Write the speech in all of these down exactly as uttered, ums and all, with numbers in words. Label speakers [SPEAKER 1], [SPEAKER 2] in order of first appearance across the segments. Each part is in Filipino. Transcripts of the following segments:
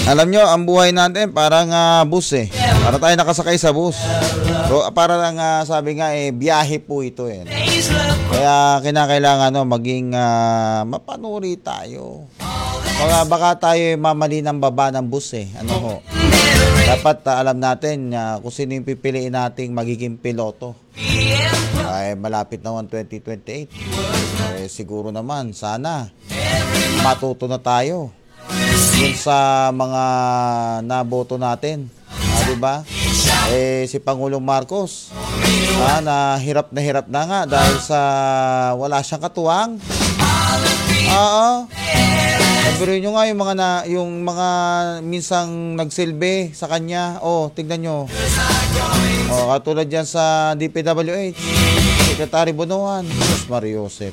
[SPEAKER 1] Alam nyo, ang buhay natin parang uh, bus eh. Para tayo nakasakay sa bus. So, para lang uh, sabi nga eh, biyahe po ito eh. Kaya kinakailangan no, maging uh, mapanuri tayo. Baka, baka tayo mamali ng baba ng bus eh. Ano ho? Dapat uh, alam natin uh, kung sino yung pipiliin nating magiging piloto. Ay malapit naman twenty twenty-eight. Eh, siguro naman, sana matuto na tayo yun sa mga naboto natin. Ah, diba? Eh, si Pangulong Marcos, ah, na hirap na hirap na nga dahil sa wala siyang katuwang. Oo. Sabihin nyo nga yung mga, na, yung mga minsang nagsilbi sa kanya. Oh, tignan nyo. Oh, katulad dyan sa D P W H. Secretary Bonoan, Jose Mario Joseph.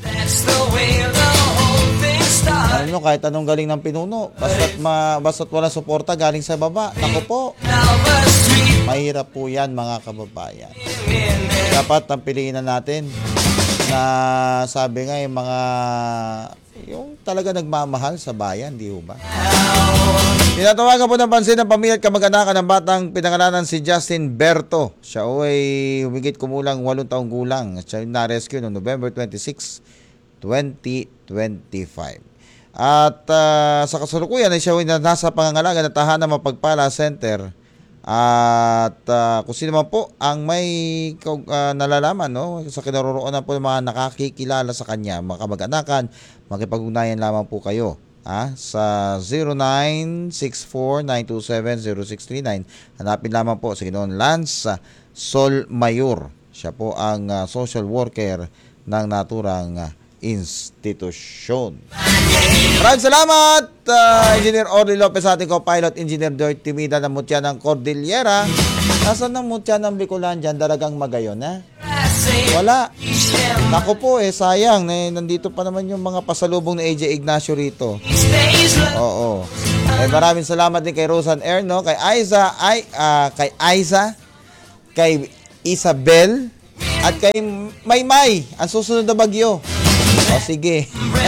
[SPEAKER 1] Alam nyo, kahit anong galing ng pinuno, basta't, ma, basta't wala suporta galing sa baba, naku po, mahirap po yan mga kababayan. Dapat ang piliin na natin na sabi nga yung mga yung talaga nagmamahal sa bayan, di ba? Tinatawagan po ng pansin ng pamilya at kamag-anakan ng batang pinangalanan si Justin Berto. Siya ay humigit kumulang walong taong gulang. Siya yung na-rescue noong November twenty-sixth, twenty twenty-five. At uh, sa kasalukuyan ay siya ay nasa pangangalaga ng Tahanan Mapagpala Center. At uh, kung sino man po ang may uh, nalalaman no, sa kinaroroonan po ng mga nakakikilala sa kanya, mga kamag-anakan, makipag-ugnayan lamang po kayo ah, sa zero nine six four nine two seven zero six three nine. Hanapin lamang po si Ginoon Lance Sol Mayor. Siya po ang uh, social worker ng naturang uh, institusyon. Maraming salamat, uh, Engineer Orly Lopez, ating co-pilot, Engineer Joy Timida ng Mutya ng Cordillera. Nasaan ng Mutya ng Bicolan dyan? Dalagang Magayon, ha? Wala. Naku po, eh, sayang. Eh, nandito pa naman yung mga pasalubong ni A J Ignacio rito. Oo. Eh, maraming salamat din kay Rosan Air, no? Kay Aiza, ay, uh, kay Aiza, kay Isabel, at kay Maymay, ang susunod na bagyo. O, sige.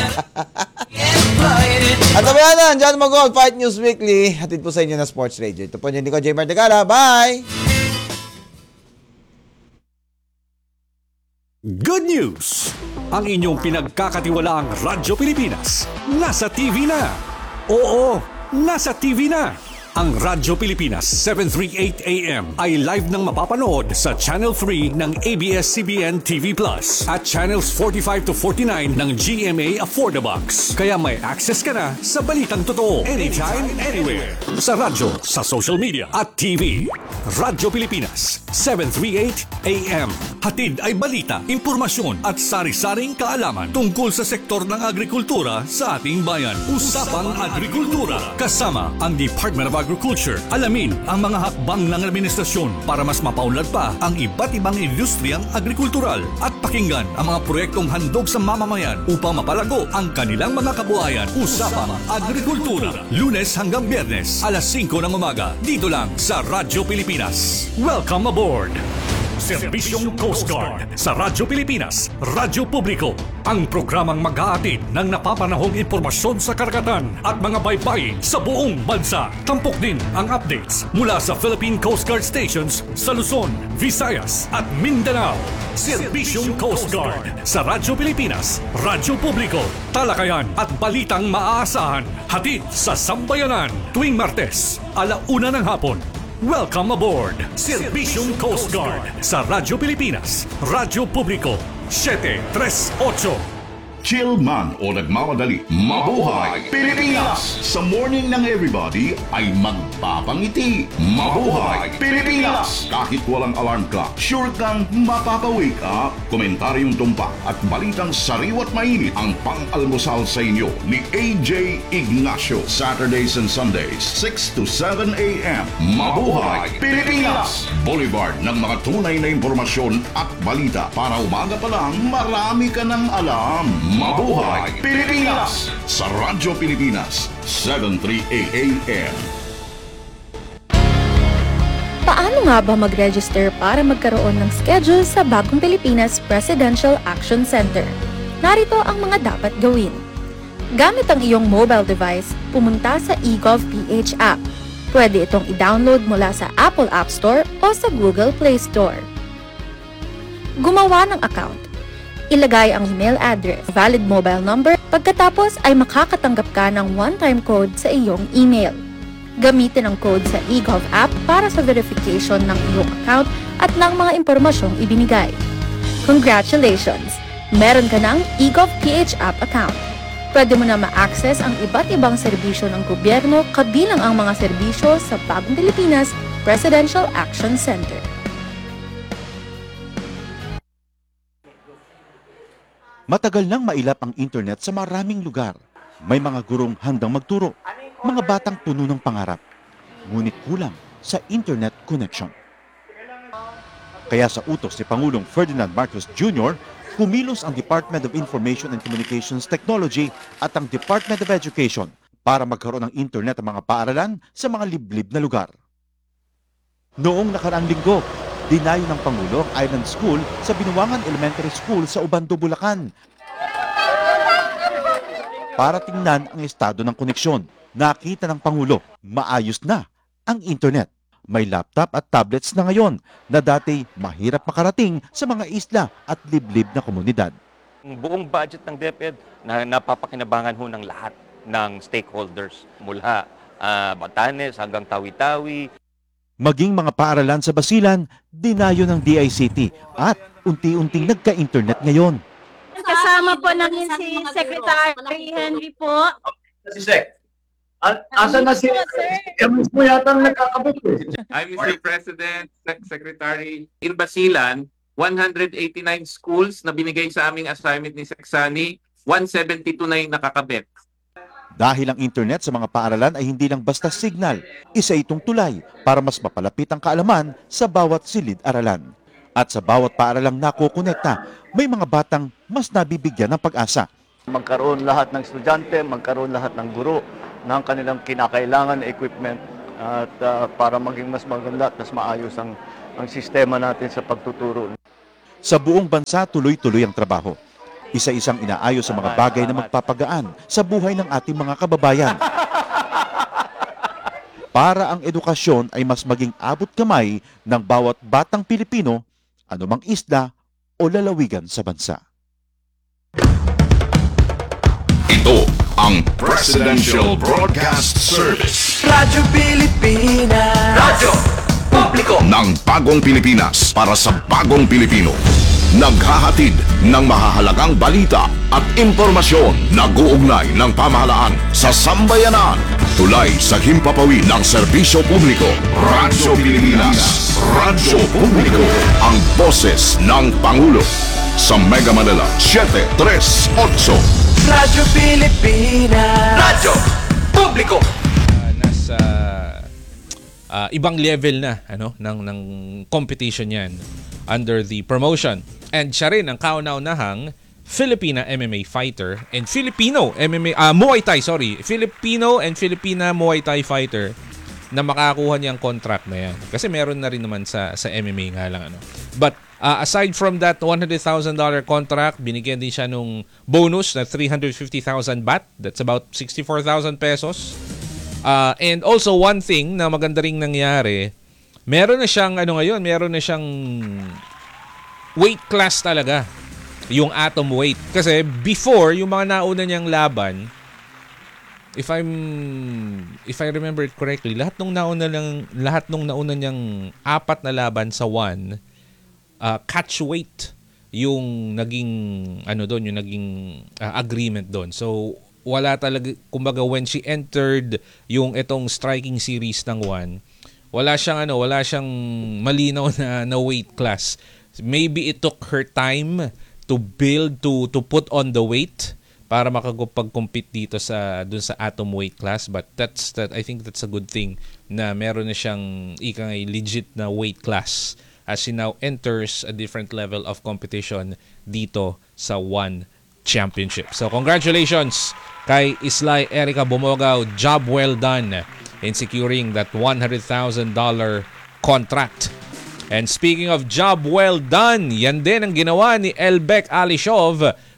[SPEAKER 1] At sabayanan, John Magol, Fight News Weekly. Hatid po sa inyo na Sports Radio. Ito po niyo, Nico J. Martegala. Bye!
[SPEAKER 2] Good news! Ang inyong pinagkakatiwalaang Radyo Pilipinas nasa T V na. Oo, nasa T V na. Ang Radyo Pilipinas seven thirty-eight A M ay live nang mapapanood sa Channel three ng A B S C B N T V Plus at Channels forty-five to forty-nine ng G M A Affordabox. Kaya may access ka na sa balitang totoo anytime, anywhere. Sa radyo, sa social media at T V. Radyo Pilipinas seven thirty-eight A M. Hatid ay balita, impormasyon at sari-saring kaalaman tungkol sa sektor ng agrikultura sa ating bayan. Usapang Agrikultura kasama ang Department of Agriculture. Alamin ang mga hakbang ng administrasyon para mas mapaunlad pa ang iba't ibang industriyang agrikultural at pakinggan ang mga proyektong handog sa mamamayan upang mapalago ang kanilang mga kabuhayan. Usapang Agrikultura, Lunes hanggang Biyernes, alas singko ng umaga, dito lang sa Radyo Pilipinas. Welcome aboard! Serbisyong Coast Guard sa Radyo Pilipinas, Radyo Publiko. Ang programang mag-aatid ng napapanahong impormasyon sa karagatan at mga baybayin sa buong bansa. Tampok din ang updates mula sa Philippine Coast Guard stations sa Luzon, Visayas at Mindanao. Serbisyong Coast Guard sa Radyo Pilipinas, Radyo Publiko. Talakayan at balitang maaasahan. Hatid sa Sambayanan tuwing Martes, alauna ng hapon. Welcome aboard! Serbisyong Coast Guard sa Radyo Pilipinas, Radyo Publiko, seven thirty-eight.
[SPEAKER 3] Chill man o nagmamadali, mabuhay Pilipinas! Sa morning ng everybody ay magpapangiti. Mabuhay Pilipinas! Kahit walang alarm clock, sure kang mapapawake up. Komentaryong tumpak at balitang sariwat mainit ang pang-almusal sa inyo ni A J Ignacio. Saturdays and Sundays, six to seven A M. Mabuhay Pilipinas! Boulevard ng mga tunay na impormasyon at balita para umaga pa lang marami ka ng alam. Mabuhay Pilipinas! Sa Radyo Pilipinas, seven thirty-eight A M.
[SPEAKER 4] Paano nga ba mag-register para magkaroon ng schedule sa Bagong Pilipinas Presidential Action Center? Narito ang mga dapat gawin. Gamit ang iyong mobile device, pumunta sa eGovPH app. Pwede itong i-download mula sa Apple App Store o sa Google Play Store. Gumawa ng account. Ilagay ang email address, valid mobile number, pagkatapos ay makakatanggap ka ng one-time code sa iyong email. Gamitin ang code sa eGov app para sa verification ng iyong account at ng mga impormasyong ibinigay. Congratulations! Meron ka ng eGovPH app account. Pwede mo na ma-access ang iba't ibang serbisyo ng gobyerno kabilang ang mga serbisyo sa Bagong Pilipinas Presidential Action Center.
[SPEAKER 5] Matagal nang mailap ang internet sa maraming lugar. May mga gurong handang magturo, mga batang puno ng pangarap. Ngunit kulang sa internet connection. Kaya sa utos ni Pangulong Ferdinand Marcos Junior, kumilos ang Department of Information and Communications Technology at ang Department of Education para magkaroon ng internet ang mga paaralan sa mga liblib na lugar. Noong nakaraang linggo, dinayo ng Pangulo ang Island School sa Binuangan Elementary School sa Ubando, Bulacan. Para tingnan ang estado ng koneksyon, nakita ng Pangulo, maayos na ang internet. May laptop at tablets na ngayon na dati mahirap makarating sa mga isla at liblib na komunidad.
[SPEAKER 6] Ang buong budget ng DepEd na napapakinabangan ho ng lahat ng stakeholders mula uh, Batanes hanggang Tawi-Tawi.
[SPEAKER 5] Maging mga paaralan sa Basilan, dinayo ng D I C T at unti-unting nagka-internet ngayon.
[SPEAKER 7] Kasama po namin si Secretary Henry po.
[SPEAKER 8] Si Sec. Asan na si... Kami mo yata ang nagkakabot eh.
[SPEAKER 9] I'm Mister President, Sec Secretary. In Basilan, one hundred eighty-nine schools na binigay sa aming assignment ni Seksani, one seventy-two na yung nakakabit.
[SPEAKER 5] Dahil ang internet sa mga paaralan ay hindi lang basta signal, isa itong tulay para mas mapalapit ang kaalaman sa bawat silid-aralan. At sa bawat paaralang nakokonekta, may mga batang mas nabibigyan ng pag-asa.
[SPEAKER 8] Magkaroon lahat ng estudyante, magkaroon lahat ng guro ng kanilang kinakailangan na equipment at uh, para maging mas maganda at mas maayos ang, ang sistema natin sa pagtuturo.
[SPEAKER 5] Sa buong bansa, tuloy-tuloy ang trabaho. Isa-isang inaayos sa mga bagay na magpapagaan sa buhay ng ating mga kababayan. Para ang edukasyon ay mas maging abot kamay ng bawat batang Pilipino, anumang isla o lalawigan sa bansa.
[SPEAKER 3] Ito ang Presidential Broadcast Service.
[SPEAKER 10] Radyo Pilipinas. Radyo Publiko
[SPEAKER 3] Ng Bagong Pilipinas para sa Bagong Pilipino. Naghahatid ng mahahalagang balita at impormasyon na guugnay ng pamahalaan sa sambayanan. Tulay sa himpapawid ng serbisyo publiko. Radyo Pilipinas. Radyo Publiko. Ang boses ng Pangulo. Sa Mega Manila, seven three eight.
[SPEAKER 10] Radyo Pilipinas. Radyo Publiko.
[SPEAKER 11] Uh, nasa uh, ibang level na ano ng ng competition 'yan under the promotion. And siya rin ang kauna-unahang Filipina M M A fighter and Filipino M M A uh, Muay Thai, sorry. Filipino and Filipina Muay Thai fighter na makakuha niyang contract na 'yan. Kasi meron na rin naman sa sa M M A nga lang ano. But Uh, aside from that one hundred thousand dollars contract, binigyan din siya nung bonus na three hundred fifty thousand baht. That's about sixty-four thousand pesos. Uh, and also one thing na maganda ring nangyari, meron na siyang ano ngayon, meron na siyang weight class talaga. Yung atom weight. Kasi before, yung mga nauna niyang laban, if I'm if I remember it correctly, lahat nung nauna lang lahat nung nauna niyang apat na laban sa one, Uh, catch weight yung naging ano doon, yung naging uh, agreement doon. So wala talaga, kumbaga when she entered yung itong striking series ng one, wala siyang ano, wala siyang malinaw na, na weight class. Maybe it took her time to build to to put on the weight para makapag-compete dito sa dun sa atom weight class, but that's that I think that's a good thing na meron na siyang ika nga legit na weight class as she now enters a different level of competition dito sa One Championship. So congratulations kay Islay Erica Bumogao. Job well done in securing that one hundred thousand dollars contract. And speaking of job well done, yan din ang ginawa ni Elbec Alishov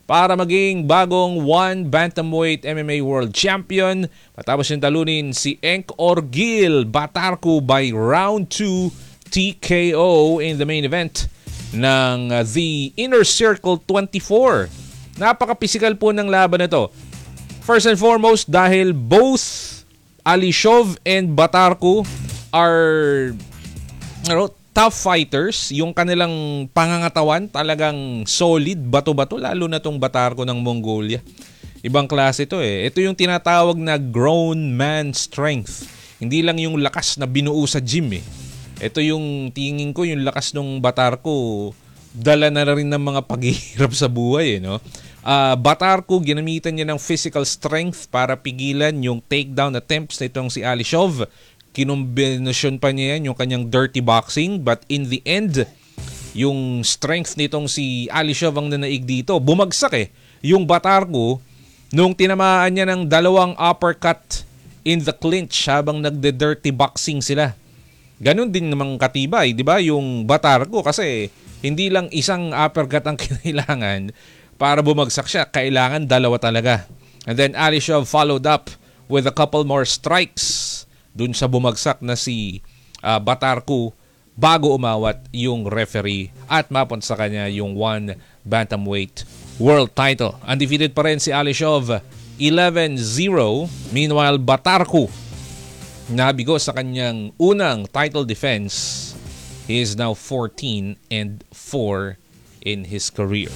[SPEAKER 11] para maging bagong one Bantamweight M M A World Champion. Matapos yung talunin si Enk Orgil Batarku by round two T K O in the main event ng uh, The Inner Circle twenty-four. Napaka-physical po ng laban na to. First and foremost, dahil both Alishov and Batarku are ano, tough fighters. Yung kanilang pangangatawan talagang solid, bato-bato, lalo na tong Batarku ng Mongolia. Ibang klase to eh. Ito yung tinatawag na grown man strength. Hindi lang yung lakas na binuo sa gym eh. Ito yung tingin ko, yung lakas ng Batarku, dala na rin ng mga paghihirap sa buhay eh, no? Uh, Batarku, ginamitan niya ng physical strength para pigilan yung takedown attempts nitong si Alishov. Kinombinasyon pa niya yan yung kanyang dirty boxing, but in the end, yung strength nitong si Alishov ang nanaig dito. Bumagsak eh. Yung Batarku, nung tinamaan niya ng dalawang uppercut in the clinch habang nagde-dirty boxing sila. Ganon din namang katibay, di ba? Yung Batarku kasi hindi lang isang uppercut ang kailangan para bumagsak siya. Kailangan dalawa talaga. And then Alishov followed up with a couple more strikes dun sa bumagsak na si uh, Batarku bago umawat yung referee at mapon sa kanya yung one Bantamweight World title. Undefeated pa rin si Alishov, eleven zero. Meanwhile, Batarku nabigo sa kanyang unang title defense. He is now fourteen and four in his career.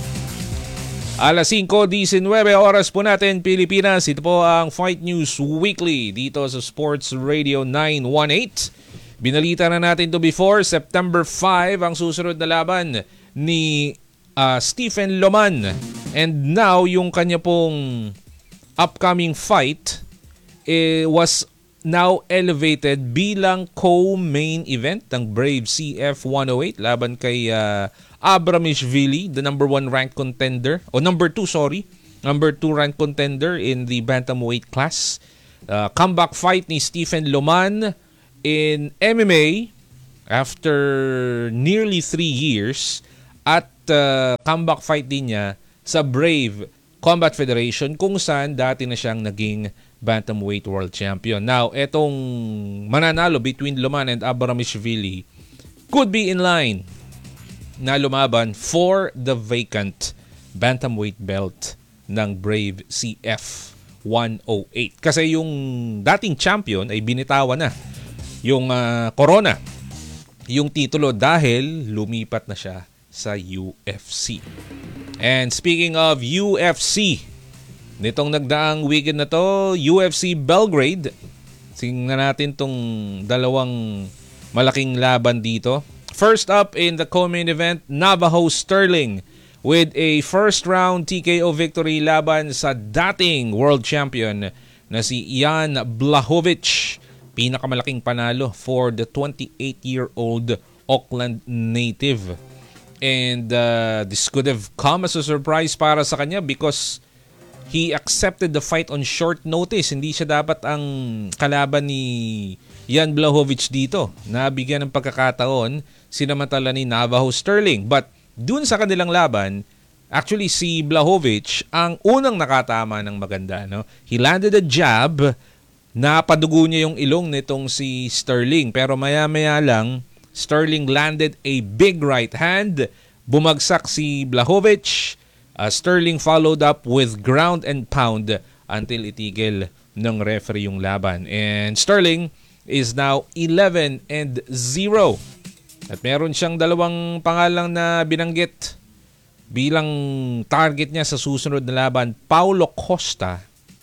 [SPEAKER 11] Alas singko diecinueve oras po natin Pilipinas. Ito po ang Fight News Weekly dito sa Sports Radio nine eighteen. Binalita na natin to before. September five ang susunod na laban ni uh, Stephen Loman. And now yung kanya pong upcoming fight eh, was now elevated bilang co-main event ng Brave C F one oh eight laban kay uh, Abramishvili, the number one ranked contender, o number two, sorry, number two ranked contender in the bantamweight class. Uh, comeback fight ni Stephen Loman in M M A after nearly three years at uh, comeback fight din niya sa Brave Combat Federation kung saan dati na siyang naging Bantamweight World Champion. Now, etong mananalo between Loman and Abramishvili could be in line na lumaban for the vacant Bantamweight belt ng Brave C F one oh eight. Kasi yung dating champion ay binitawan na yung uh, Corona, yung titulo dahil lumipat na siya sa U F C. And speaking of U F C, nitong nagdaang weekend na to, U F C Belgrade. Tingnan natin tong dalawang malaking laban dito. First up in the co-main event, Navajo Sterling with a first round T K O victory laban sa dating world champion na si Jan Blachowicz. Pinakamalaking panalo for the twenty-eight-year-old Auckland native. And uh, this could have come as a surprise para sa kanya because he accepted the fight on short notice. Hindi siya dapat ang kalaban ni Jan Blachowicz dito. Nabigyan ng pagkakataon sinamantala ni Navajo Sterling. But dun sa kanilang laban, actually si Blachowicz ang unang nakatama ng maganda. No? He landed a jab, napadugo niya yung ilong nitong si Sterling. Pero maya-maya lang, Sterling landed a big right hand. Bumagsak si Blachowicz. Uh, Sterling followed up with ground and pound until itigil ng referee yung laban. And Sterling is now eleven and zero. At meron siyang dalawang pangalang na binanggit bilang target niya sa susunod na laban. Paulo Costa,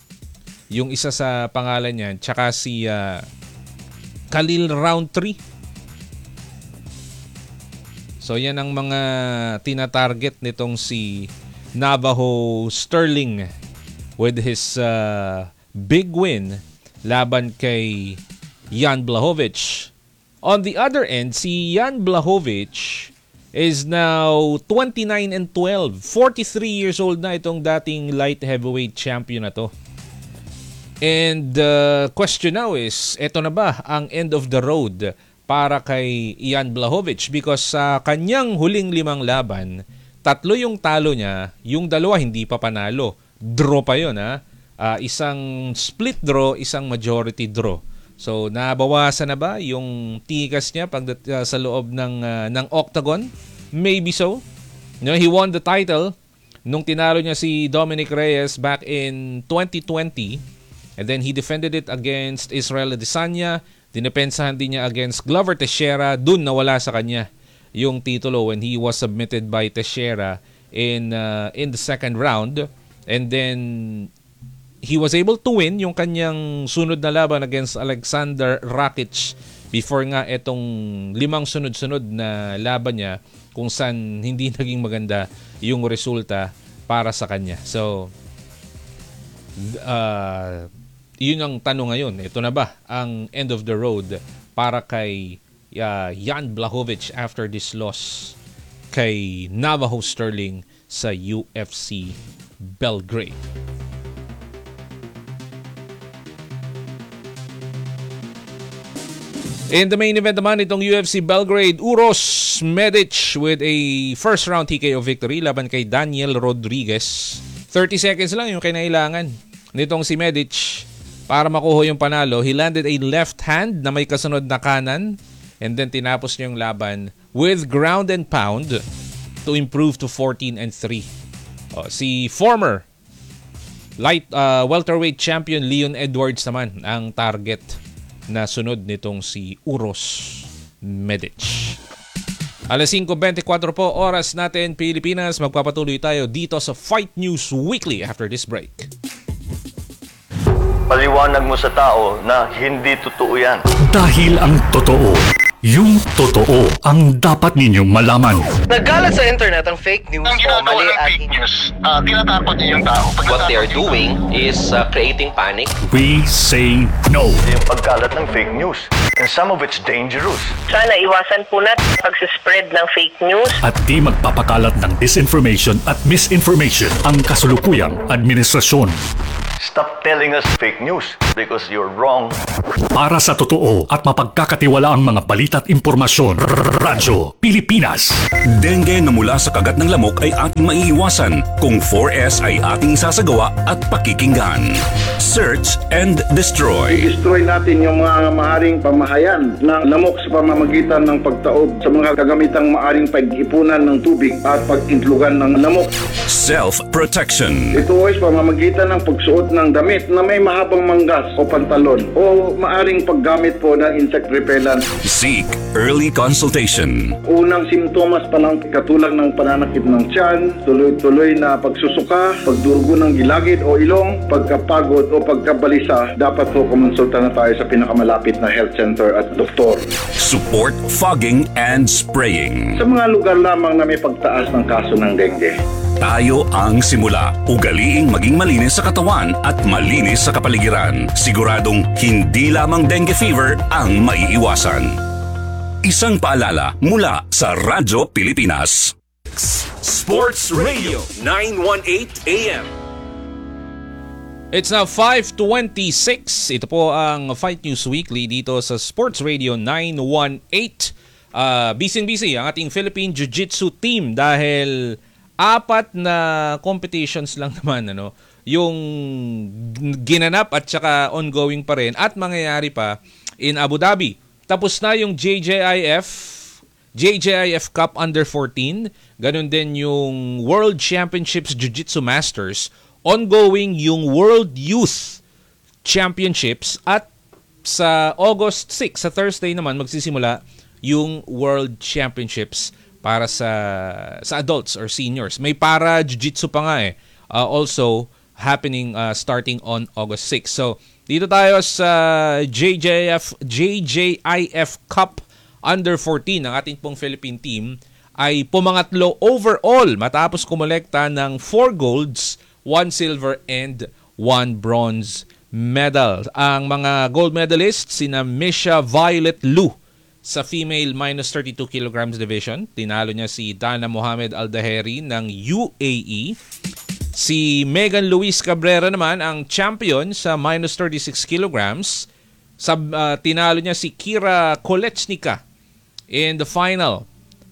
[SPEAKER 11] yung isa sa pangalan niya, tsaka si uh, Khalil Roundtree. So yan ang mga tina-target nitong si Navajo Sterling with his uh, big win laban kay Jan Blachowicz. On the other end, si Jan Blachowicz is now twenty-nine and twelve. forty-three years old na itong dating light heavyweight champion na to. And the uh, question now is, eto na ba ang end of the road para kay Jan Blachowicz? Because sa uh, kanyang huling limang laban, tatlo yung talo niya, yung dalawa hindi pa panalo. Draw pa yun, ha? Uh, isang split draw, isang majority draw. So, nabawasan na ba yung tikas niya pag uh, sa loob ng, uh, ng octagon? Maybe so. You know, he won the title nung tinalo niya si Dominic Reyes back in twenty twenty. And then he defended it against Israel Adesanya. Dinepensahan din niya against Glover Teixeira. Dun nawala sa kanya yung titulo when he was submitted by Teixeira in, uh, in the second round. And then he was able to win yung kanyang sunod na laban against Alexander Rakic before nga itong limang sunod-sunod na laban niya kung saan hindi naging maganda yung resulta para sa kanya. So, uh, yun ang tanong ngayon. Ito na ba ang end of the road para kay uh, Jan Blachowicz after this loss kay Navajo Sterling sa U F C Belgrade? In the main event naman itong U F C Belgrade, Uros Medic with a first round T K O victory laban kay Daniel Rodriguez. thirty seconds lang yung kinailangan nitong si Medic para makuha yung panalo. He landed a left hand na may kasunod na kanan and then tinapos niya yung laban with ground and pound to improve to fourteen and three. Oh, si former light uh, welterweight champion Leon Edwards naman ang target na sunod nitong si Uros Medic. alas singko twenty-four po oras natin Pilipinas. Magpapatuloy tayo dito sa Fight News Weekly after this break.
[SPEAKER 8] Paliwanag mo sa tao na hindi totoo yan.
[SPEAKER 2] Dahil ang totoo, yung totoo ang dapat ninyong malaman.
[SPEAKER 10] Nagkalat sa internet ang fake news
[SPEAKER 12] Ang
[SPEAKER 10] o
[SPEAKER 12] ginagawa
[SPEAKER 10] mali
[SPEAKER 12] ng
[SPEAKER 10] at
[SPEAKER 12] fake news, uh, tinatakot niyo yung tao. Pag
[SPEAKER 10] what they are
[SPEAKER 12] natakot
[SPEAKER 10] doing is uh, creating panic.
[SPEAKER 2] We say no.
[SPEAKER 8] Yung pagkalat ng fake news. And some of it's dangerous.
[SPEAKER 7] Sana iwasan po natin pag-spread ng fake news.
[SPEAKER 2] At di magpapakalat ng disinformation at misinformation ang kasulukuyang administrasyon.
[SPEAKER 8] Stop telling us fake news because you're wrong.
[SPEAKER 2] Para sa totoo at mapagkakatiwalaang mga balita at impormasyon, Radyo Pilipinas.
[SPEAKER 3] Dengue na mula sa kagat ng lamok ay ating maiiwasan kung four S ay ating sasagawa at pakikinggan. Search and destroy.
[SPEAKER 12] I-destroy natin yung mga maaring pamahayan ng lamok sa pamamagitan ng pagtaob sa mga kagamitang maaring pag-ipunan ng tubig at pag-intlugan ng lamok.
[SPEAKER 3] Self-protection.
[SPEAKER 12] Ito ay sa pamamagitan ng pagsuot ng damit na may mahabang manggas o pantalon o maaring paggamit po ng insect repellent.
[SPEAKER 3] Seek early consultation.
[SPEAKER 12] Unang simptomas pa lang katulad ng pananakit ng tiyan, tuloy-tuloy na pagsusuka, pagdurugo ng gilagid o ilong, pagkapagod o pagkabalisa, dapat po kumonsulta na tayo sa pinakamalapit na health center at doktor.
[SPEAKER 3] Support fogging and spraying.
[SPEAKER 12] Sa mga lugar lamang na may pagtaas ng kaso ng dengue.
[SPEAKER 3] Tayo ang simula. Ugaliing maging malinis sa katawan at malinis sa kapaligiran. Siguradong hindi lamang dengue fever ang maiiwasan. Isang paalala mula sa Radyo Pilipinas.
[SPEAKER 2] Sports Radio nine eighteen A M.
[SPEAKER 11] It's now five twenty-six. Ito po ang Fight News Weekly dito sa Sports Radio nine eighteen. Uh, busy-busy ang ating Philippine Jiu-Jitsu team dahil apat na competitions lang naman ano yung ginanap at saka ongoing pa rin at mangyayari pa in Abu Dhabi. Tapos na yung J J I F J J I F Cup Under fourteen, ganun din yung World Championships Jiu-Jitsu Masters, ongoing yung World Youth Championships at sa August sixth, sa Thursday naman magsisimula yung World Championships para sa sa adults or seniors. May para jiu-jitsu pa nga eh. Uh, also happening uh, starting on August sixth. So, dito tayo sa J J F J J I F Cup Under fourteen. Ang ating pong Philippine team ay pumangatlo overall matapos kumolekta ng four golds, one silver and one bronze medal. Ang mga gold medalists sina Misha Violet Liu sa female minus thirty-two kilograms division. Tinalo niya si Dana Mohamed Aldaheri ng U A E. Si Megan Luis Cabrera naman ang champion sa minus thirty-six kilograms. Sa, uh, tinalo niya si Kira Kolechnica in the final.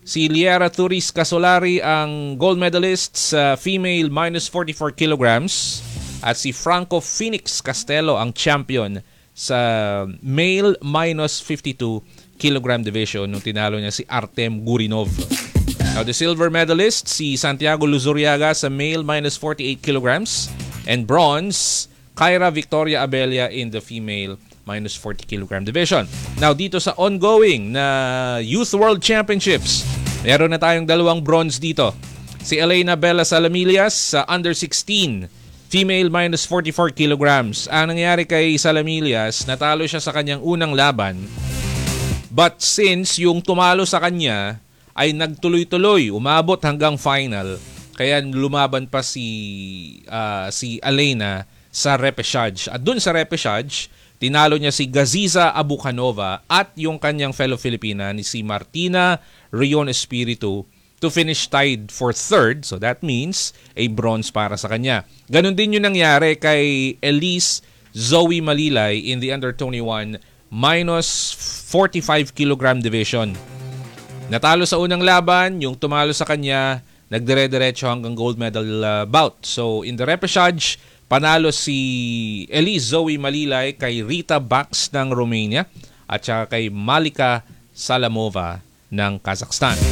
[SPEAKER 11] Si Liera Turis Casolari ang gold medalist sa female minus forty-four kilograms. At si Franco Phoenix Castelo ang champion sa male minus fifty-two kilogram division nung tinalo niya si Artem Gurinov. Now the silver medalist, si Santiago Luzuriaga sa male minus forty-eight kilograms. And bronze, Kyra Victoria Abella in the female minus forty kilogram division. Now dito sa ongoing na Youth World Championships, meron na tayong dalawang bronze dito. Si Elena Bella Salamillas sa under sixteen female minus forty-four kilograms. Ang nangyari kay Salamillas, natalo siya sa kanyang unang laban. But since yung tumalo sa kanya ay nagtuloy-tuloy, umabot hanggang final, kaya lumaban pa si uh, si Elena sa repechage. At dun sa repechage, tinalo niya si Gaziza Abukanova at yung kanyang fellow Filipina ni si Martina Rion Espiritu to finish tied for third. So that means a bronze para sa kanya. Ganon din yung nangyari kay Elise Zoe Malilay in the under twenty-one minus forty-five kilogram division. Natalo sa unang laban, yung tumalo sa kanya, nagdire-diretso hanggang gold medal uh, bout. So in the repechage, panalo si Elise Zoe Malilay kay Rita Bax ng Romania at saka kay Malika Salamova ng Kazakhstan.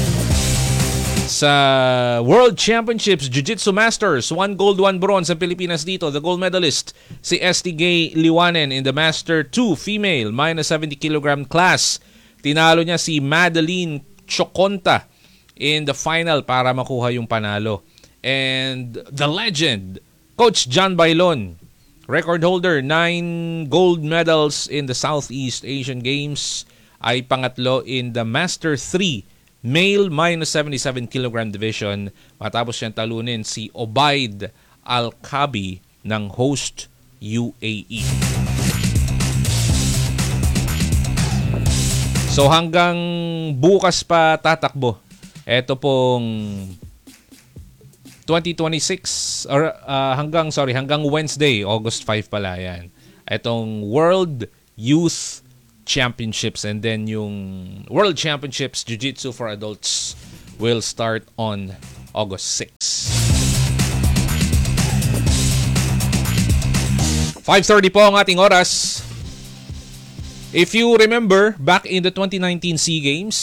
[SPEAKER 11] Sa World Championships Jiu-Jitsu Masters, one gold, one bronze ang Pilipinas dito. The gold medalist, si Esti Gay Liwanen in the Master two female minus seventy kilogram class. Tinalo niya si Madeline Choconta in the final para makuha yung panalo. And the legend, Coach John Bailon, record holder, nine gold medals in the Southeast Asian Games, ay pangatlo in the Master three male minus seventy-seven kilogram division. Matapos siyang talunin si Obaid Al-Kabi ng host U A E. So hanggang bukas pa tatakbo. Ito pong twenty twenty-six or uh, hanggang sorry, hanggang Wednesday, August five pala yan. Itong World Youth Championships, and then yung World Championships Jiu-Jitsu for Adults will start on August sixth. five thirty po ang ating oras. If you remember, back in the twenty nineteen SEA Games,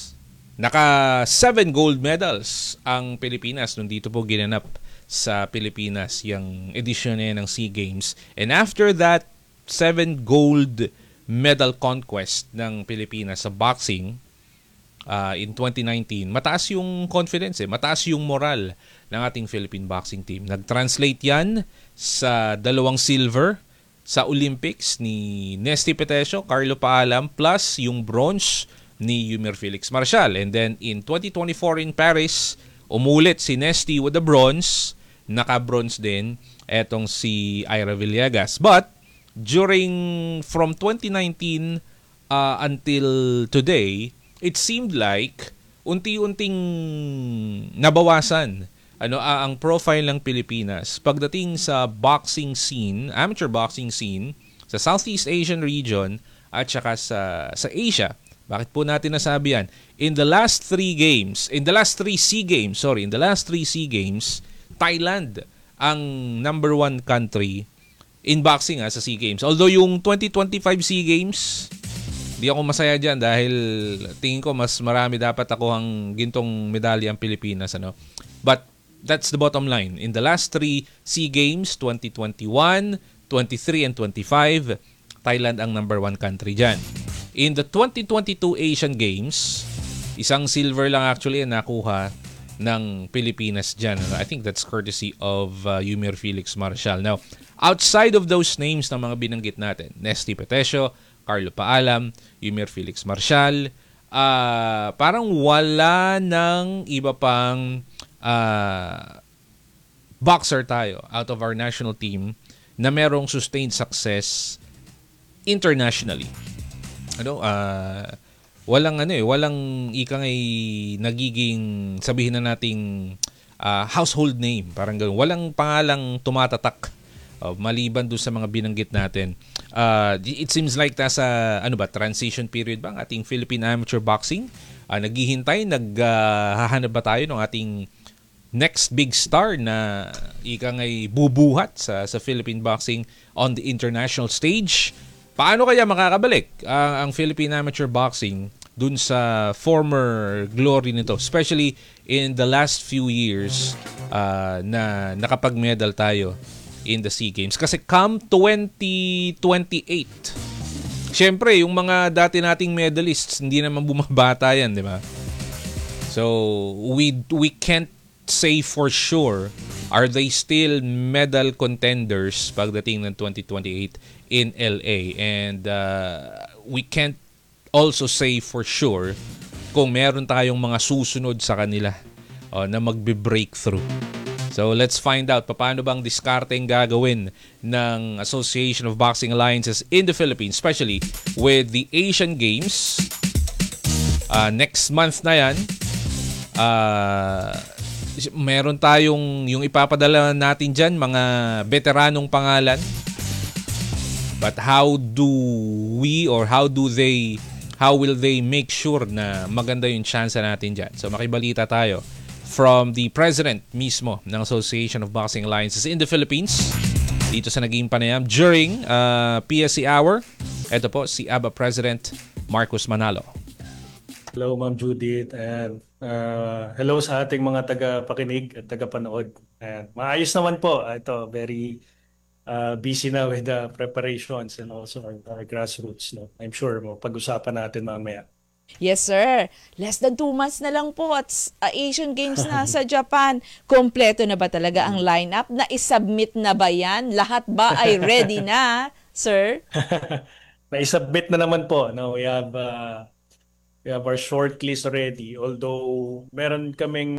[SPEAKER 11] naka seven gold medals ang Pilipinas nung dito po ginanap sa Pilipinas yung edition na ng SEA Games. And after that seven gold medal conquest ng Pilipinas sa boxing uh, in twenty nineteen, mataas yung confidence, eh, mataas yung moral ng ating Philippine boxing team. Nag-translate yan sa dalawang silver sa Olympics ni Nesty Petesio, Carlo Paalam, plus yung bronze ni Yumir Felix Marcial. And then in twenty twenty-four in Paris, umulit si Nesty with the bronze, naka-bronze din etong si Ira Villegas. But during from twenty nineteen uh, until today, it seemed like unti-unting nabawasan ano uh, ang profile ng Pilipinas pagdating sa boxing scene, amateur boxing scene sa Southeast Asian region at saka sa sa Asia. Bakit po natin nasabi yan? In the last three games, in the last three SEA Games, sorry, in the last three SEA Games, Thailand ang number one country in boxing ha, sa SEA Games. Although yung twenty twenty-five SEA Games, di ako masaya dyan dahil tingin ko mas marami dapat ako ang gintong medalya ang Pilipinas. Ano? But that's the bottom line. In the last three SEA Games, twenty twenty-one, twenty-three, and twenty-five, Thailand ang number one country dyan. In the twenty twenty-two Asian Games, isang silver lang actually ang nakuha ng Pilipinas dyan. I think that's courtesy of uh, Yumir Felix Marcial. Now, outside of those names na mga binanggit natin, Nesty Petesio, Carlo Paalam, Yumir Felix Marcial, uh, parang wala ng iba pang uh, boxer tayo out of our national team na merong sustained success internationally. Ano, uh, walang ano eh, walang ikang ay nagiging sabihin na nating uh, household name, parang gano'n. Walang pangalang tumatatak uh, maliban doon sa mga binanggit natin. Uh, it seems like nasa ano ba, transition period ba ang ating Philippine amateur boxing? uh, naghihintay, naghahanap ba tayo ng ating next big star na ika nga'y bubuhat sa, sa Philippine boxing on the international stage. Paano kaya makakabalik ang, ang Philippine amateur boxing dun sa former glory nito, especially in the last few years uh, na nakapag-medal tayo in the SEA Games? Kasi come twenty twenty-eight, syempre, yung mga dati nating medalists, hindi naman bumabata yan, di ba? So, we, we can't say for sure, are they still medal contenders pagdating ng twenty twenty-eight in L A? And uh, we can't also say for sure kung meron tayong mga susunod sa kanila uh, na magbe-breakthrough. So let's find out paano bang diskarteng gagawin ng Association of Boxing Alliances in the Philippines, especially with the Asian Games. Uh, next month na yan. Uh, meron tayong yung ipapadala natin dyan, mga veteranong pangalan. But how do we or how do they, how will they make sure na maganda yung chance natin dyan? So makibalita tayo from the president mismo ng Association of Boxing Alliances in the Philippines dito sa naging panayam during uh, P S C Hour. Ito po si A B A President Marcos Manalo.
[SPEAKER 13] Hello Ma'am Judith, and uh, hello sa ating mga taga-pakinig at taga-panood. And maayos naman po. Ito, very uh, busy na with the preparations and also our, our grassroots. No? I'm sure mo pag-usapan natin mamaya.
[SPEAKER 14] Yes, sir. Less than two months na lang po at uh, Asian Games na sa Japan. Kompleto na ba talaga ang lineup? Na-submit na ba yan? Lahat ba ay ready na, sir?
[SPEAKER 13] Na-submit na naman po. No? We have... Uh, We have our short list already, although meron kaming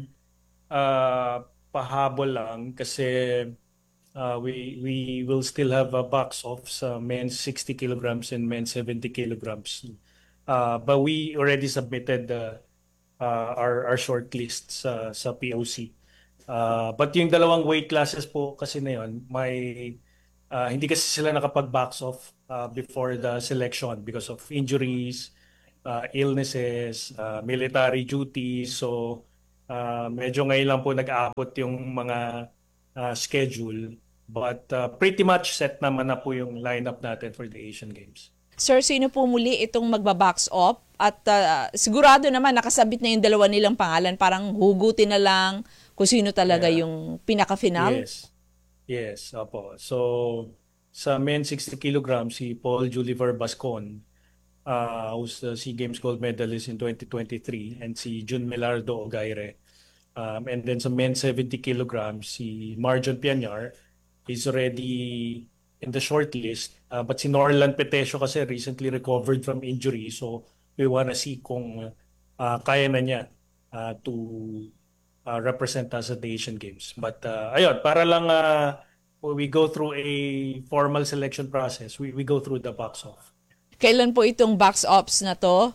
[SPEAKER 13] uh, pahabol lang kasi uh, we we will still have a box off sa men's sixty kilograms and men's seventy kilograms. Uh, but we already submitted uh, uh, our our short list sa sa P O C. Uh, but yung dalawang weight classes po kasi na yun, may uh, hindi kasi sila nakapag-box off uh, before the selection because of injuries, Uh, illnesses, uh, military duties. So, uh, medyo ngayon lang po nag-aabot yung mga uh, schedule. But uh, pretty much set naman na po yung lineup natin for the Asian Games.
[SPEAKER 14] Sir, sino po muli itong magbabox off? At uh, sigurado naman nakasabit na yung dalawa nilang pangalan. Parang hugutin na lang kung sino talaga yeah. yung pinaka-final?
[SPEAKER 13] Yes. Yes, opo. So, sa men sixty kilograms, si Paul Juliver Bascon, Uh, who's the SEA Games gold medalist in twenty twenty-three, and si Jun Melardo Ogaire. Um, and then sa men seventy kilograms, si Marjon Piañar is already in the short list. Uh, but si Norlan Petesio kasi recently recovered from injury. So we wanna see kung uh, kaya na niya uh, to uh, represent us at the Asian Games. But uh, ayun, para lang uh, we go through a formal selection process, we, we go through the box off.
[SPEAKER 14] Kailan po itong box ops na to?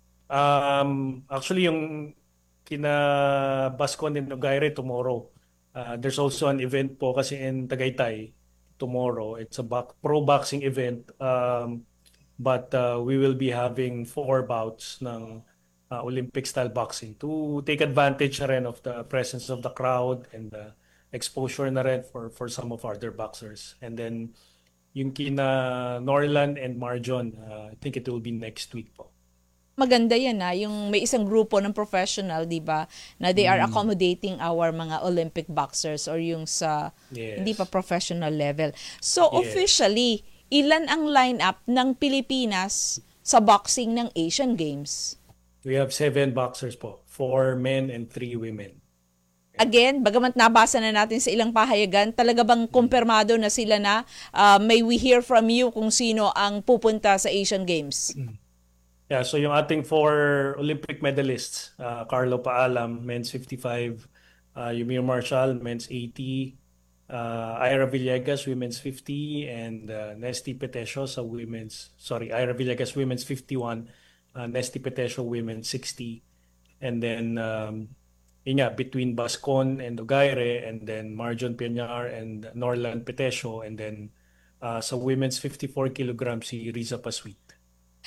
[SPEAKER 13] Um, actually, yung kina Bascon and Ogaire tomorrow. Uh, there's also an event po kasi in Tagaytay tomorrow. It's a bo- pro boxing event. Um, but uh, we will be having four bouts ng uh, Olympic style boxing to take advantage na rin of the presence of the crowd and the exposure na rin for, for some of our other boxers. And then yung kina Norlan and Marjon, uh, I think it will be next week po.
[SPEAKER 14] Maganda yan ha, yung may isang grupo ng professional, di ba, na they are accommodating our mga Olympic boxers or yung sa yes. hindi pa professional level. So yes. officially, ilan ang lineup ng Pilipinas sa boxing ng Asian Games?
[SPEAKER 13] We have seven boxers po, four men and three women.
[SPEAKER 14] Again, bagamat nabasa na natin sa ilang pahayagan, talaga bang kumpirmado na sila na? Uh, may we hear from you kung sino ang pupunta sa Asian Games?
[SPEAKER 13] Yeah, so yung ating four Olympic medalists, uh, Carlo Paalam, men's fifty-five, uh, Yumir Marshall, men's eighty, uh, Ira Villegas, women's fifty, and uh, Nesty Petesio sa women's, sorry, Ira Villegas, women's fifty-one, uh, Nesty Petesio, women's sixty, and then um, yun nga, between Bascon and Ogaire, and then Marjon Piañar and Norlan Petesio, and then uh, sa women's fifty-four kilograms si Riza Pasweet.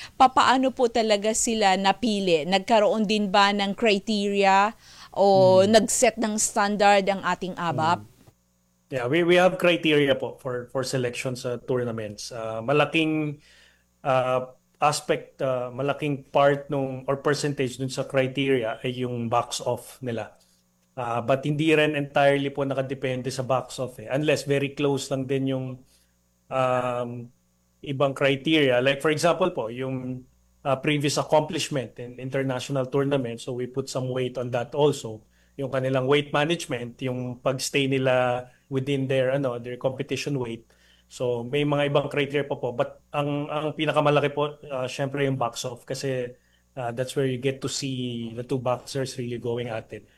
[SPEAKER 14] Papaano po talaga sila napili? Nagkaroon din ba ng criteria o nag-set ng standard ang ating A B A P?
[SPEAKER 13] Yeah, we we have criteria po for for selection sa tournaments. Uh, malaking uh, aspect, uh, malaking part nung or percentage dun sa criteria ay yung box off nila. Uh, but hindi rin entirely po nakadepende sa box off eh. Unless very close lang din yung um, ibang criteria. Like for example po, yung uh, previous accomplishment in international tournaments. So we put some weight on that also. Yung kanilang weight management, yung pagstay nila within their ano their competition weight. So may mga ibang criteria pa po, but ang ang pinakamalaki po uh, syempre yung box off kasi uh, that's where you get to see the two boxers really going at it.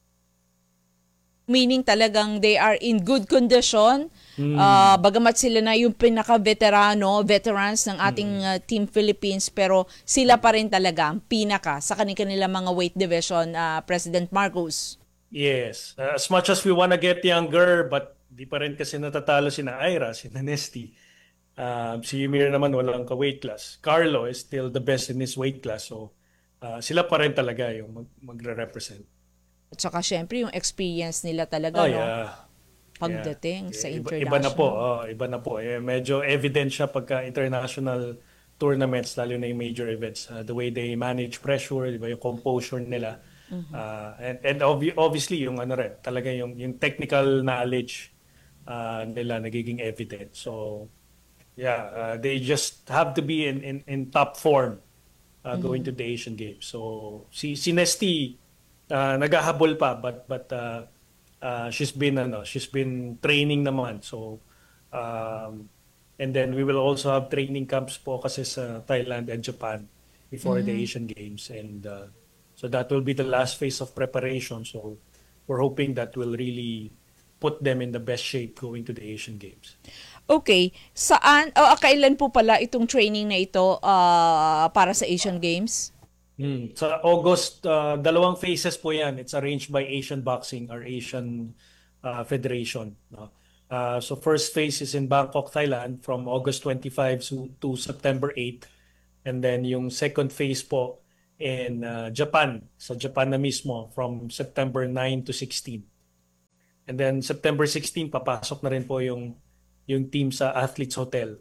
[SPEAKER 14] Meaning talagang they are in good condition,
[SPEAKER 13] Mm.
[SPEAKER 14] uh, bagamat sila na yung pinaka-veterano, veterans ng ating uh, Team Philippines, pero sila pa rin talaga ang pinaka sa kanilang mga weight division, uh, President Marcos.
[SPEAKER 13] Yes. Uh, as much as we wanna get younger, but di pa rin kasi natatalo sina Ira, sina Nesty. Um, si Ymir naman walang ka-weight class. Carlo is still the best in his weight class. So uh, sila pa rin talaga yung mag- magre-represent.
[SPEAKER 14] At saka syempre yung experience nila talaga,
[SPEAKER 13] Oh,
[SPEAKER 14] no?
[SPEAKER 13] yeah.
[SPEAKER 14] Pagdating
[SPEAKER 13] Yeah.
[SPEAKER 14] sa
[SPEAKER 13] Iba,
[SPEAKER 14] international.
[SPEAKER 13] iba na po. Oh, iba na po. Eh, medyo evident siya pagka international tournaments, lalo na yung major events. Uh, the way they manage pressure, di ba, yung composure nila. Uh, and and obvi- obviously yung ano rin, talaga yung yung technical knowledge uh, nila nagiging evident. So yeah, uh, they just have to be in in, in top form uh, going to the Asian Games. So si si Nesty uh, naghahabol pa, but but uh, uh, she's been ano, she's been training naman. So um, and then we will also have training camps po kasi sa Thailand and Japan before the
[SPEAKER 14] Mhm.
[SPEAKER 13] Asian Games, and uh, so that will be the last phase of preparation. So we're hoping that will really put them in the best shape going to the Asian Games.
[SPEAKER 14] Okay, saan, o kailan po pala itong training na ito uh, para sa Asian Games?
[SPEAKER 13] Hmm. Sa August, uh, dalawang phases po yan. It's arranged by Asian Boxing or Asian uh, Federation. No? Uh, so first phase is in Bangkok, Thailand from August twenty-fifth to, to September eighth. And then yung second phase po in uh, Japan, sa Japan na mismo from September ninth to sixteenth. And then September sixteenth, papasok na rin po yung yung team sa Athletes Hotel.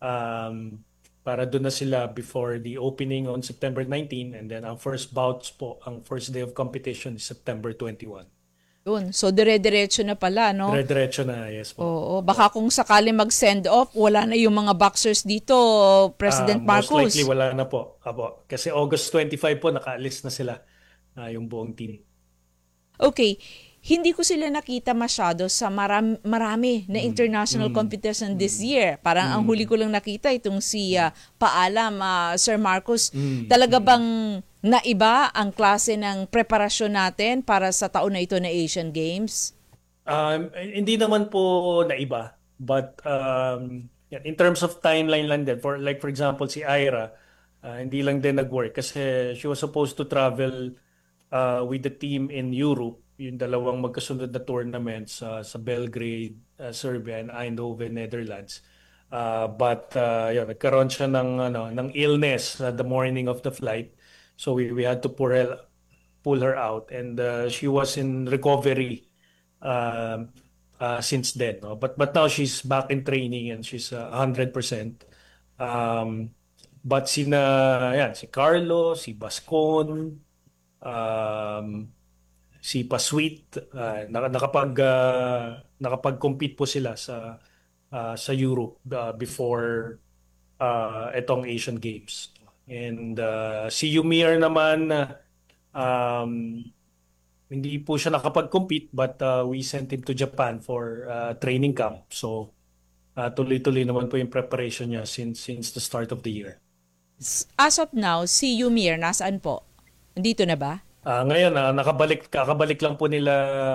[SPEAKER 13] Um, para doon na sila before the opening on September nineteenth, and then ang first bouts po, ang first day of competition is September twenty-first.
[SPEAKER 14] Yun. So, dire-diretso na pala, no?
[SPEAKER 13] Dire-diretso na, yes po.
[SPEAKER 14] Oo. Baka kung sakali mag-send off, wala na yung mga boxers dito, President
[SPEAKER 13] Ah,
[SPEAKER 14] Marcos.
[SPEAKER 13] Most likely wala na po. Apo. Kasi August twenty-fifth po, nakaalis na sila ah, yung buong team.
[SPEAKER 14] Okay. Hindi ko sila nakita masyado sa marami, marami na international competition this year. Parang ang huli ko lang nakita itong si uh, Paalam, uh, Sir Marcos. Talaga bang naiba ang klase ng preparasyon natin para sa taon na ito na Asian Games?
[SPEAKER 13] Um, hindi naman po naiba. But um, yan, in terms of timeline lang din, for, like for example si Ira, uh, hindi lang din nag-work kasi she was supposed to travel uh, with the team in Europe, yung dalawang magkasunod na tournaments uh, sa Belgrade, uh, Serbia, and Eindhoven, Netherlands. Uh, but uh, yun, nagkaroon siya ng, ano, ng illness uh, the morning of the flight. So we, we had to pull her, pull her out. And uh, she was in recovery uh, uh, since then. No? But, but now she's back in training and she's uh, one hundred percent. Um, but sina, yan, si Carlo, si Bascon, um, si Pasweet, uh, nakapag uh, nakapag-compete po sila sa uh, sa Europe uh, before uh, etong Asian Games. And uh, si Ymir naman uh, um, hindi po siya nakapag-compete, but uh, we sent him to Japan for uh, training camp. So uh, tuloy-tuloy naman po yung preparation niya since since the start of the year.
[SPEAKER 14] As of now, si Ymir, nasaan po? Dito na ba?
[SPEAKER 13] Ah, ngayon ah, nakabalik kakabalik lang po nila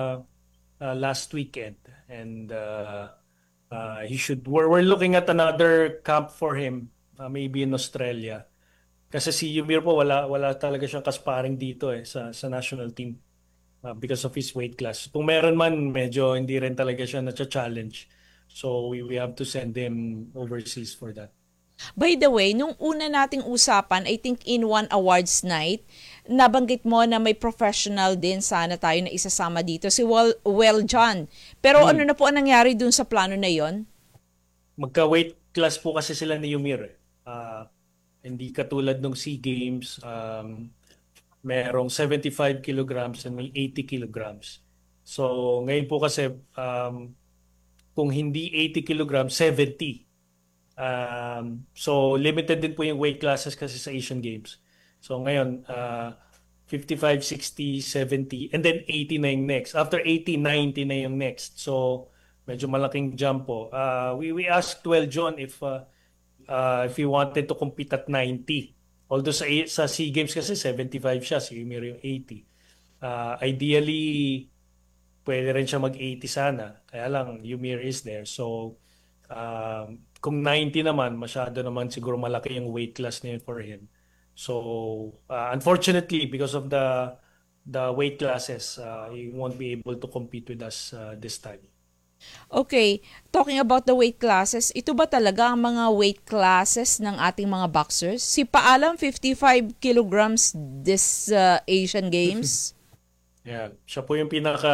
[SPEAKER 13] ah, last weekend, and uh, uh, he should we're, we're looking at another camp for him, ah, maybe in Australia. Kasi si Ymir po wala wala talaga siyang kasparing dito eh sa sa national team ah, because of his weight class. Kung meron man, medyo hindi rin talaga siya na-challenge. So we we have to send him overseas for that.
[SPEAKER 14] By the way, nung una nating usapan, I think in one awards night, nabanggit mo na may professional din sana tayo na isasama dito, si Well, well John. Pero
[SPEAKER 13] Hmm.
[SPEAKER 14] ano na po ang nangyari dun sa plano na yon?
[SPEAKER 13] Magka-weight class po kasi sila ni Yumir. Eh. Ah, hindi katulad ng SEA Games, um, merong seventy-five kilograms and may eighty kilograms. So ngayon po kasi um, kung hindi eighty kilograms, seventy. Um, so limited din po yung weight classes kasi sa Asian Games. So ngayon, uh, fifty-five, sixty, seventy, and then eighty na yung next. After eighty, ninety na yung next. So medyo malaking jump po. Uh, we, we asked Well John if uh, uh, if he wanted to compete at ninety. Although sa, sa SEA Games kasi seventy-five siya, si Yumir yung eighty. Uh, ideally, pwede rin siya mag-eighty sana. Kaya lang, Yumir is there. So, um, kung ninety naman, masyado naman siguro malaki yung weight class na yun for him. So, uh, unfortunately, because of the the weight classes, uh, he won't be able to compete with us uh, this time.
[SPEAKER 14] Okay, talking about the weight classes, ito ba talaga ang mga weight classes ng ating mga boxers? Si Paalam, fifty-five kilograms this uh, Asian Games.
[SPEAKER 13] Yeah, siya po yung pinaka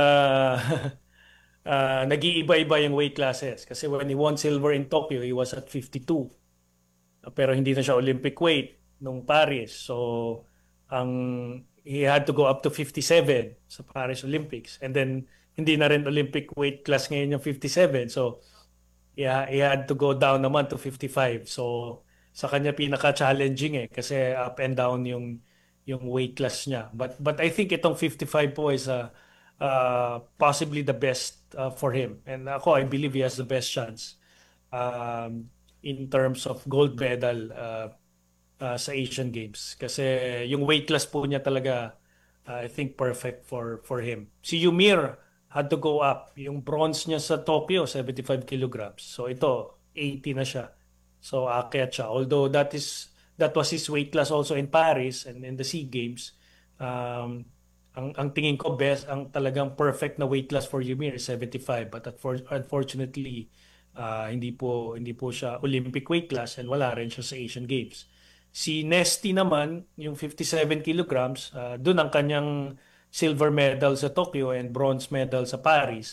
[SPEAKER 13] uh, nag-iiba-iba yung weight classes. Kasi when he won silver in Tokyo, he was at fifty-two. Pero hindi na siya Olympic weight nung Paris. So, ang he had to go up to fifty-seven sa Paris Olympics. And then, hindi na rin Olympic weight class ngayon yung fifty-seven. So, yeah, he had to go down naman to fifty-five. So, sa kanya pinaka-challenging eh. Kasi up and down yung yung weight class niya. But but I think itong fifty-five po is uh, uh, possibly the best uh, for him. And ako, I believe he has the best chance um, in terms of gold medal uh, uh, sa Asian Games. Kasi yung weight class po niya talaga, uh, I think perfect for for him. Si Yumir had to go up. Yung bronze niya sa Tokyo, seventy-five kilograms. So ito, eighty na siya. So aakyat siya. Although that is that was his weight class also in Paris and in the SEA Games. Um, ang, ang tingin ko best, ang talagang perfect na weight class for Yumir is seventy-five. But unfortunately, uh, hindi po hindi po siya Olympic weight class and wala rin siya sa Asian Games. Si Nesty naman, yung fifty-seven kilograms, uh, dun ang kanyang silver medal sa Tokyo and bronze medal sa Paris.